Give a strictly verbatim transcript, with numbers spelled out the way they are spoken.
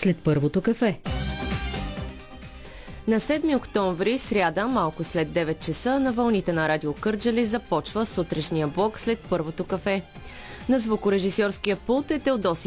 след първото кафе. На седми октомври, сряда, малко след девет часа, на вълните на Радио Кърджали започва сутрешния блок след първото кафе. На звукорежисьорския пулт е Теодоси